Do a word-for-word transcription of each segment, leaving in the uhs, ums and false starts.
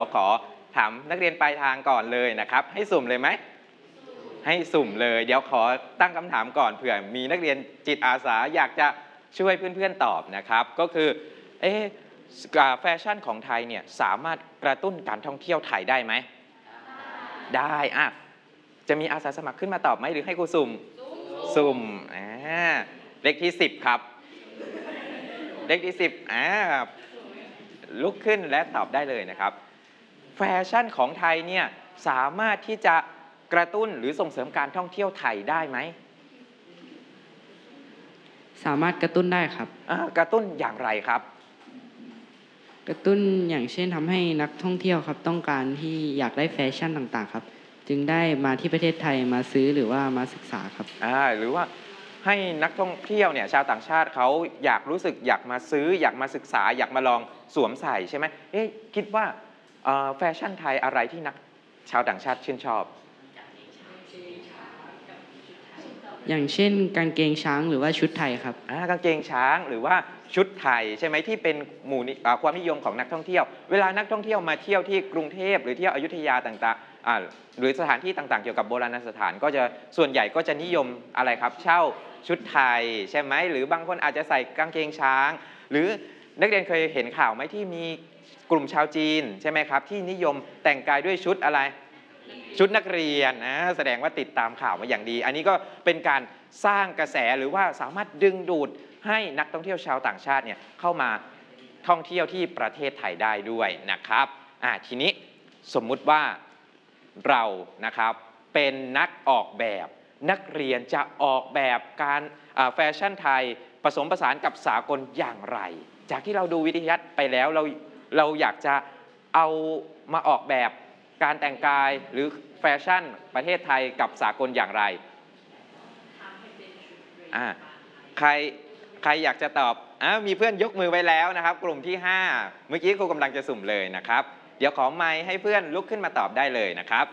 ขอถามนักเรียนปลายทางก่อนเลยนะครับให้สุ่มเลยไหมให้สุ่มเลยเดี๋ยวขอตั้งคำถามก่อนเผื่อมีนักเรียนจิตอาสาอยากจะช่วยเพื่อนๆตอบนะครับก็คือเอ๊ะแฟชั่นของไทยเนี่ยสามารถกระตุ้นการท่องเที่ยวไทยได้ไหมได้อ่ะจะมีอาสาสมัครขึ้นมาตอบไหมหรือให้ครูสุ่มสุ่มอ่าเลขที่สิบครับเลขที่สิบอ่าลุกขึ้นและตอบได้เลยนะครับแฟชั่นของไทยเนี่ยสามารถที่จะกระตุ้นหรือส่งเสริมการท่องเที่ยวไทยได้ไหมสามารถกระตุ้นได้ครับกระตุ้นอย่างไรครับกระตุ้นอย่างเช่นทำให้นักท่องเที่ยวครับต้องการที่อยากได้แฟชั่นต่างๆครับจึงได้มาที่ประเทศไทยมาซื้อหรือว่ามาศึกษาครับอ่าหรือว่าให้นักท่องเที่ยวเนี่ยชาวต่างชาติเขาอยากรู้สึกอยากมาซื้ออยากมาศึกษาอยากมาลองสวมใส่ใช่ไหมเอ๊ะคิดว่าแฟชั่นไทยอะไรที่นักชาวต่างชาติชื่นชอบอย่างเช่นกางเกงช้างหรือว่าชุดไทยครับกางเกงช้างหรือว่าชุดไทยใช่ไหมที่เป็นหมู่ความนิยมของนักท่องเที่ยวเวลานักท่องเที่ยวมาเที่ยวที่กรุงเทพหรือเที่ยวอยุธยาต่างๆหรือสถานที่ต่างๆเกี่ยวกับโบราณสถานก็จะส่วนใหญ่ก็จะนิยมอะไรครับเช่าชุดไทยใช่ไหมหรือบางคนอาจจะใส่กางเกงช้างหรือนักเรียนเคยเห็นข่าวไหมที่มีกลุ่มชาวจีนใช่ไหมครับที่นิยมแต่งกายด้วยชุดอะไรชุดนักเรียนนะแสดงว่าติดตามข่าวมาอย่างดีอันนี้ก็เป็นการสร้างกระแสหรือว่าสามารถดึงดูดให้นักท่องเที่ยวชาวต่างชาติเนี่ยเข้ามาท่องเที่ยวที่ประเทศไทยได้ด้วยนะครับอ่าทีนี้สมมุติว่าเรานะครับเป็นนักออกแบบนักเรียนจะออกแบบการแฟชั่นไทยผสมผสานกับสากลอย่างไรจากที่เราดูวิทยาศาสตร์ไปแล้วเราเราอยากจะเอามาออกแบบการแต่งกายหรือแฟชั่นประเทศไทยกับสากลอย่างไรอ่าใครใครอยากจะตอบอ่ามีเพื่อนยกมือไว้แล้วนะครับกลุ่มที่ห้าเมื่อกี้ครูกำลังจะสุ่มเลยนะครับเดี๋ยวขอไมค์ให้เพื่อนลุกขึ้นมาตอบได้เลยนะครับ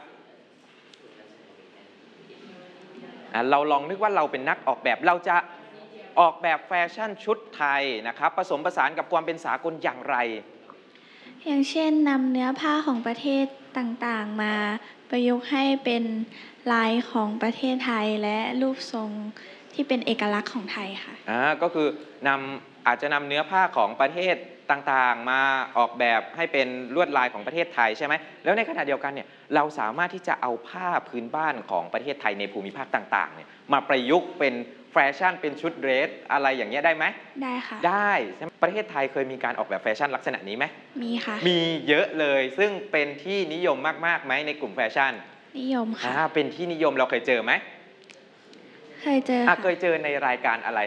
อ่าเราลองนึกว่าเราเป็นนักออกแบบเราจะออกแบบแฟชั่นชุดไทยนะครับผสมผสานกับความเป็นสากลอย่างไรอย่างเช่นนำเนื้อผ้าของประเทศต่างๆมาประยุกต์ให้เป็นลายของประเทศไทยและรูปทรงที่เป็นเอกลักษณ์ของไทยค่ะอ่าก็คือนำอาจจะนำเนื้อผ้าของประเทศต่างๆมาออกแบบให้เป็นลวดลายของประเทศไทยใช่ไหมแล้วในขณะเดียวกันเนี่ยเราสามารถที่จะเอาผ้าพื้นบ้านของประเทศไทยในภูมิภาคต่างๆเนี่ยมาประยุกต์เป็นแฟชั่นเป็นชุดเดรสอะไรอย่างเงี้ยได้ไหมได้ค่ะได้ประเทศไทยเคยมีการออกแบบแฟชั่นลักษณะนี้ไหมมีค่ะมีเยอะเลยซึ่งเป็นที่นิยมมากๆไหมในกลุ่มแฟชั่นนิยมค่ะเป็นที่นิยมเราเคยเจอไหมเคยเจอค่ะเคยเจอในรายการอะไร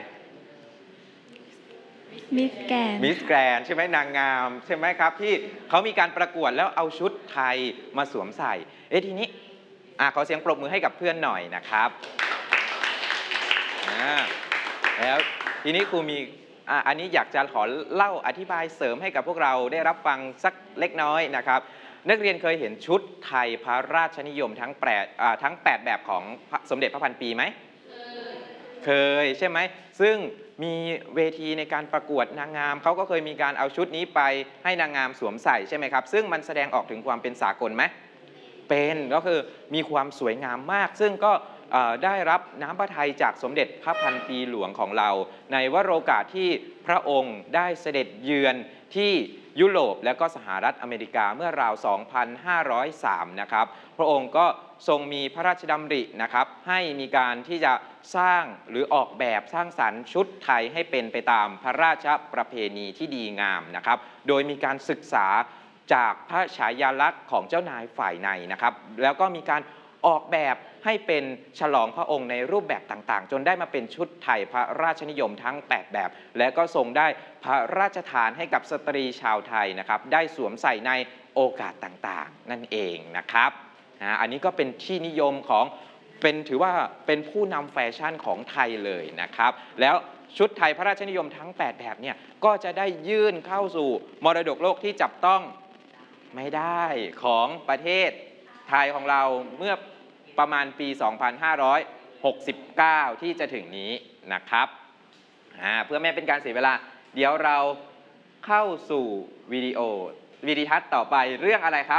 มิสแกรนมิสแกรนใช่ไหมนางงามใช่ไหมครับที่เขามีการประกวดแล้วเอาชุดไทยมาสวมใส่เอ๊ะทีนี้อ่ะขอเสียงปรบมือให้กับเพื่อนหน่อยนะครับอ่าแล้วทีนี้ครูมีอ่ะอันนี้อยากจะขอเล่าอธิบายเสริมให้กับพวกเราได้รับฟังสักเล็กน้อยนะครับนักเรียนเคยเห็นชุดไทยพระราชนิยมทั้งแปดอ่าทั้งแปดแบบของสมเด็จพระพันปีไหมเคยใช่ไหมซึ่งมีเวทีในการประกวดนางงามเขาก็เคยมีการเอาชุดนี้ไปให้นางงามสวมใส่ใช่ไหมครับซึ่งมันแสดงออกถึงความเป็นสากลไหมเป็นก็คือมีความสวยงามมากซึ่งก็ได้รับน้ำพระทัยจากสมเด็จพระพันปีหลวงของเราในวโรกาสที่พระองค์ได้เสด็จเยือนที่ยุโรปและก็สหรัฐอเมริกาเมื่อราว สองพันห้าร้อยสาม นะครับพระองค์ก็ทรงมีพระราชดำรินะครับให้มีการที่จะสร้างหรือออกแบบสร้างสรรค์ชุดไทยให้เป็นไปตามพระราชประเพณีที่ดีงามนะครับโดยมีการศึกษาจากพระฉายาลักษณ์ของเจ้านายฝ่ายในนะครับแล้วก็มีการออกแบบให้เป็นฉลองพระองค์ในรูปแบบต่างๆจนได้มาเป็นชุดไทยพระราชนิยมทั้งแปดแบบและก็ทรงได้พระราชทานให้กับสตรีชาวไทยนะครับได้สวมใส่ในโอกาสต่างๆนั่นเองนะครับอันนี้ก็เป็นที่นิยมของเป็นถือว่าเป็นผู้นำแฟชั่นของไทยเลยนะครับแล้วชุดไทยพระราชนิยมทั้งแปดแบบเนี่ยก็จะได้ยื่นเข้าสู่มรดกโลกที่จับต้องไม่ได้ของประเทศไทยของเราเมื่อประมาณปี สองพันห้าร้อยหกสิบเก้า ที่จะถึงนี้นะครับเพื่อไม่เป็นการเสียเวลาเดี๋ยวเราเข้าสู่วิดีโอวิดีทัศน์ต่อไปเรื่องอะไรครับ